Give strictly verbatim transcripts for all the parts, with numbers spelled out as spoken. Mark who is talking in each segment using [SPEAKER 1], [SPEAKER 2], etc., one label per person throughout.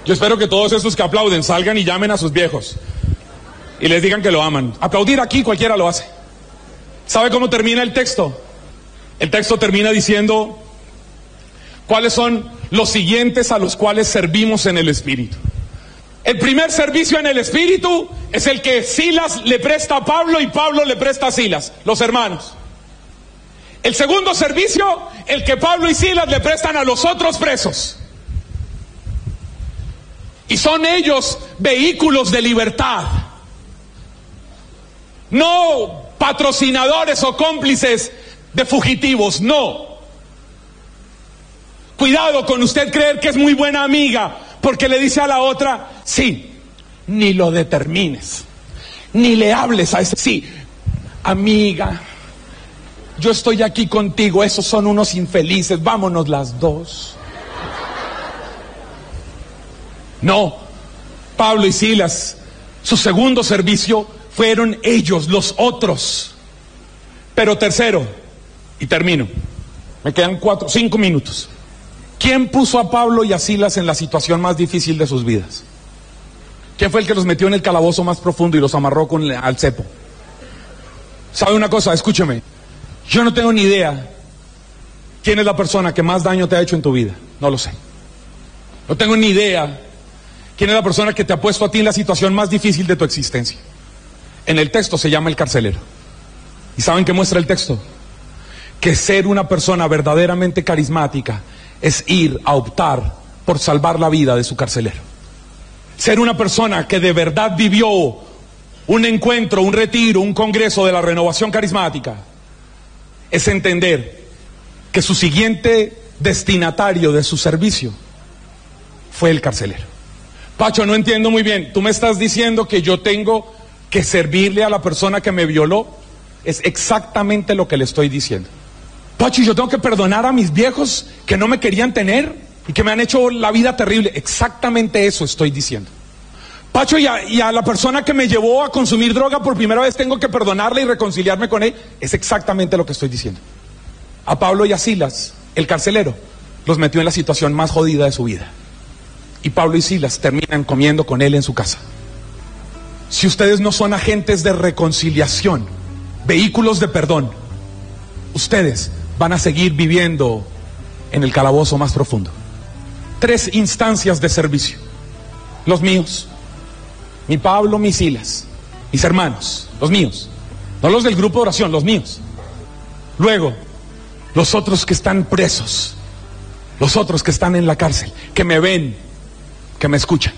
[SPEAKER 1] Yo espero que todos estos que aplauden salgan y llamen a sus viejos y les digan que lo aman. Aplaudir aquí cualquiera lo hace. ¿Sabe cómo termina el texto? El texto termina diciendo cuáles son los siguientes a los cuales servimos en el Espíritu. El primer servicio en el Espíritu es el que Silas le presta a Pablo y Pablo le presta a Silas, los hermanos. El segundo servicio, el que Pablo y Silas le prestan a los otros presos. Y son ellos vehículos de libertad. No patrocinadores o cómplices de fugitivos, no. Cuidado con usted creer que es muy buena amiga porque le dice a la otra, sí, ni lo determines, ni le hables a ese, sí, amiga, yo estoy aquí contigo, esos son unos infelices, vámonos las dos. No, Pablo y Silas, su segundo servicio fueron ellos, los otros. Pero tercero, y termino, me quedan cuatro, cinco minutos. ¿Quién puso a Pablo y a Silas en la situación más difícil de sus vidas? ¿Quién fue el que los metió en el calabozo más profundo y los amarró con, al cepo? ¿Sabe una cosa? Escúcheme. Yo no tengo ni idea quién es la persona que más daño te ha hecho en tu vida. No lo sé. No tengo ni idea quién es la persona que te ha puesto a ti en la situación más difícil de tu existencia. En el texto se llama el carcelero. ¿Y saben qué muestra el texto? Que ser una persona verdaderamente carismática es ir a optar por salvar la vida de su carcelero. Ser una persona que de verdad vivió un encuentro, un retiro, un congreso de la renovación carismática, es entender que su siguiente destinatario de su servicio fue el carcelero. Pacho, no entiendo muy bien. Tú me estás diciendo que yo tengo que servirle a la persona que me violó. Es exactamente lo que le estoy diciendo. Pacho, yo tengo que perdonar a mis viejos que no me querían tener y que me han hecho la vida terrible. Exactamente eso estoy diciendo. Pacho, y a, y a la persona que me llevó a consumir droga por primera vez tengo que perdonarle y reconciliarme con él. Es exactamente lo que estoy diciendo. A Pablo y a Silas, el carcelero, los metió en la situación más jodida de su vida. Y Pablo y Silas terminan comiendo con él en su casa. Si ustedes no son agentes de reconciliación, vehículos de perdón, ustedes van a seguir viviendo en el calabozo más profundo. Tres instancias de servicio. Los míos, mi Pablo, mis Silas, mis hermanos, los míos. No los del grupo de oración, los míos. Luego, los otros que están presos, los otros que están en la cárcel, que me ven, que me escuchan.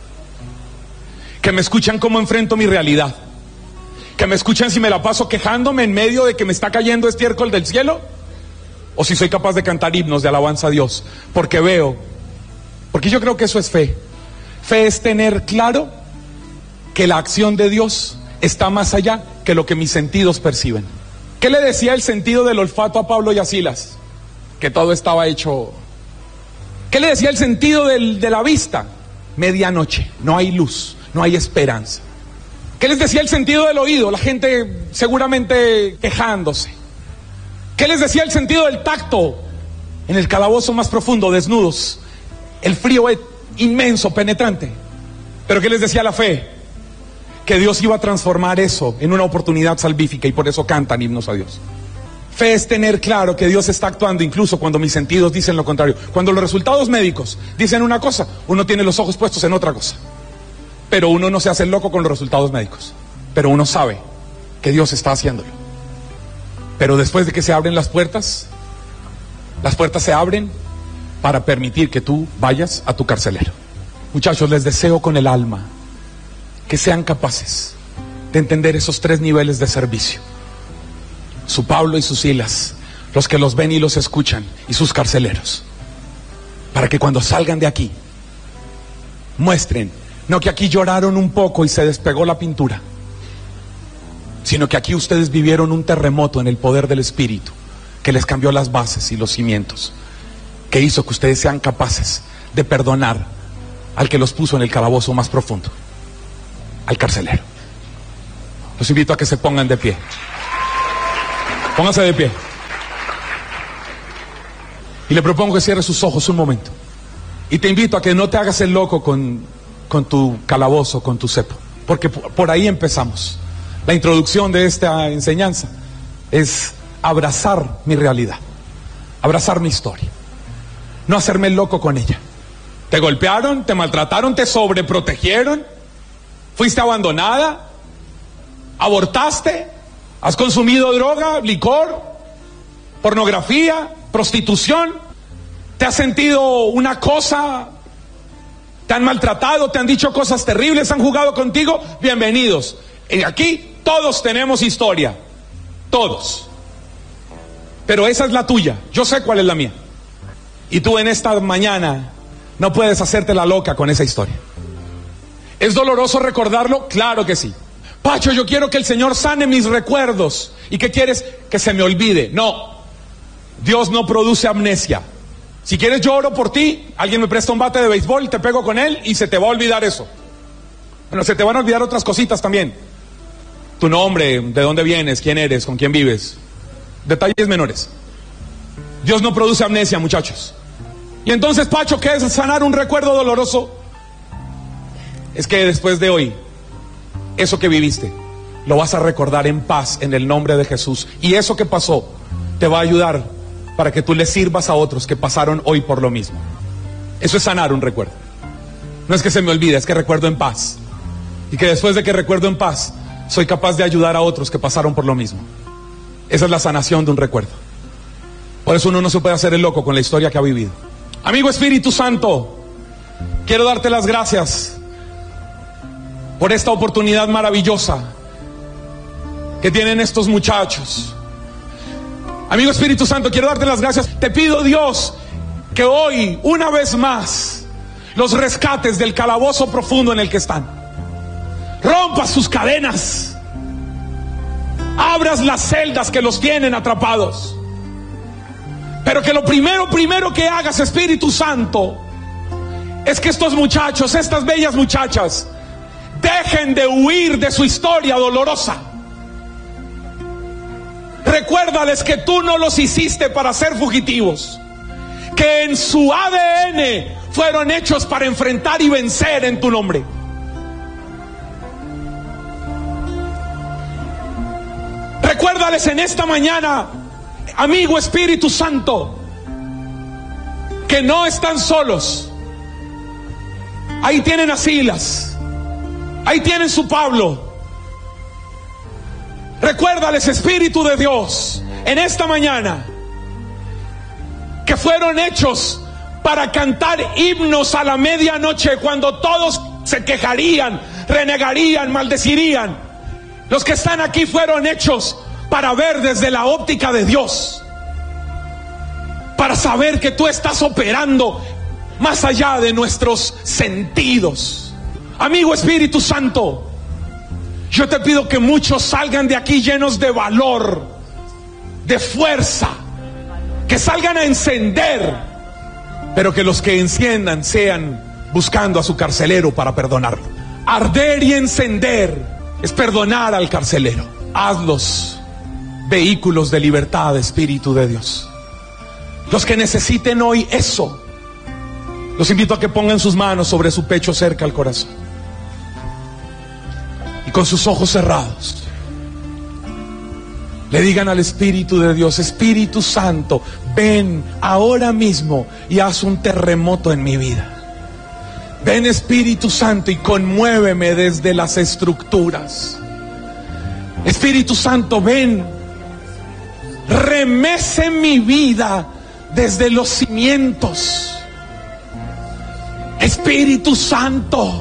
[SPEAKER 1] Que me escuchan cómo enfrento mi realidad. Que me escuchan si me la paso quejándome en medio de que me está cayendo estiércol del cielo, o si soy capaz de cantar himnos de alabanza a Dios, porque veo, porque yo creo que eso es fe. Fe es tener claro que la acción de Dios está más allá que lo que mis sentidos perciben. ¿Qué le decía el sentido del olfato a Pablo y a Silas? Que todo estaba hecho. ¿Qué le decía el sentido del, de la vista? Medianoche, no hay luz, no hay esperanza. ¿Qué les decía el sentido del oído? La gente seguramente quejándose. ¿Qué les decía el sentido del tacto? En el calabozo más profundo, desnudos, el frío es inmenso, penetrante. Pero ¿qué les decía la fe? Que Dios iba a transformar eso en una oportunidad salvífica, y por eso cantan himnos a Dios. Fe es tener claro que Dios está actuando incluso cuando mis sentidos dicen lo contrario. Cuando los resultados médicos dicen una cosa, uno tiene los ojos puestos en otra cosa. Pero uno no se hace loco con los resultados médicos. Pero uno sabe que Dios está haciéndolo. Pero después de que se abren las puertas, las puertas se abren para permitir que tú vayas a tu carcelero. Muchachos, les deseo con el alma que sean capaces de entender esos tres niveles de servicio. Su Pablo y sus Silas, los que los ven y los escuchan, y sus carceleros. Para que cuando salgan de aquí, muestren, no que aquí lloraron un poco y se despegó la pintura, sino que aquí ustedes vivieron un terremoto en el poder del Espíritu, que les cambió las bases y los cimientos, que hizo que ustedes sean capaces de perdonar al que los puso en el calabozo más profundo, al carcelero. Los invito a que se pongan de pie. Pónganse de pie. Y le propongo que cierre sus ojos un momento. Y te invito a que no te hagas el loco con, con tu calabozo, con tu cepo, porque por, por ahí empezamos. La introducción de esta enseñanza es abrazar mi realidad, abrazar mi historia, no hacerme el loco con ella. Te golpearon, te maltrataron, te sobreprotegieron, fuiste abandonada, abortaste, has consumido droga, licor, pornografía, prostitución, te has sentido una cosa, te han maltratado, te han dicho cosas terribles, han jugado contigo. Bienvenidos. Aquí todos tenemos historia, todos. Pero esa es la tuya, yo sé cuál es la mía. Y tú en esta mañana no puedes hacerte la loca con esa historia. ¿Es doloroso recordarlo? Claro que sí. Pacho, yo quiero que el Señor sane mis recuerdos. ¿Y qué quieres? Que se me olvide. No, Dios no produce amnesia. Si quieres yo oro por ti, alguien me presta un bate de béisbol, te pego con él y se te va a olvidar eso. Bueno, se te van a olvidar otras cositas también. Tu nombre, de dónde vienes, quién eres, con quién vives. Detalles menores. Dios no produce amnesia, muchachos. Y entonces, Pacho, ¿qué es sanar un recuerdo doloroso? Es que después de hoy, eso que viviste, lo vas a recordar en paz en el nombre de Jesús. Y eso que pasó te va a ayudar para que tú le sirvas a otros que pasaron hoy por lo mismo. Eso es sanar un recuerdo. No es que se me olvide, es que recuerdo en paz. Y que después de que recuerdo en paz, soy capaz de ayudar a otros que pasaron por lo mismo. Esa es la sanación de un recuerdo. Por eso uno no se puede hacer el loco con la historia que ha vivido. Amigo Espíritu Santo, quiero darte las gracias por esta oportunidad maravillosa que tienen estos muchachos. Amigo Espíritu Santo, quiero darte las gracias. Te pido, Dios, que hoy, una vez más, los rescates del calabozo profundo en el que están. Rompas sus cadenas. Abras las celdas que los tienen atrapados. Pero que lo primero, primero que hagas, Espíritu Santo, es que estos muchachos, estas bellas muchachas, dejen de huir de su historia dolorosa. Recuérdales que tú no los hiciste para ser fugitivos, que en su A D N fueron hechos para enfrentar y vencer en tu nombre. Recuérdales en esta mañana, amigo Espíritu Santo, que no están solos. Ahí tienen a Silas, ahí tienen su Pablo. Recuérdales, Espíritu de Dios, en esta mañana, que fueron hechos para cantar himnos a la medianoche cuando todos se quejarían, renegarían, maldecirían. Los que están aquí fueron hechos para ver desde la óptica de Dios, para saber que tú estás operando más allá de nuestros sentidos. Amigo Espíritu Santo, yo te pido que muchos salgan de aquí llenos de valor, de fuerza, que salgan a encender, pero que los que enciendan sean buscando a su carcelero para perdonarlo. Arder y encender es perdonar al carcelero. Hazlos vehículos de libertad, Espíritu de Dios. Los que necesiten hoy eso, los invito a que pongan sus manos sobre su pecho cerca al corazón y con sus ojos cerrados le digan al Espíritu de Dios: Espíritu Santo, ven ahora mismo y haz un terremoto en mi vida. Ven, Espíritu Santo, y conmuéveme desde las estructuras. Espíritu Santo, ven, remece mi vida desde los cimientos. Espíritu Santo,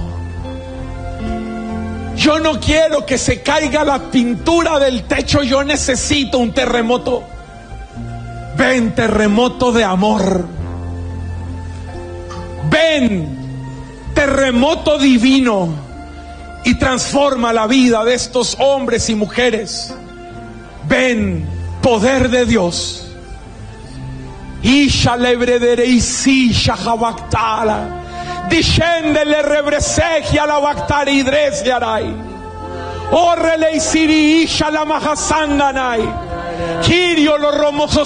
[SPEAKER 1] yo no quiero que se caiga la pintura del techo, yo necesito un terremoto. Ven, terremoto de amor. Ven, terremoto divino, y transforma la vida de estos hombres y mujeres. Ven, poder de Dios. Isha lebredere isi shahabaktala. Discendele rebresegia la baktari idres yarai. Orrele isiri isha la mahasandanai. Kirio lo romoso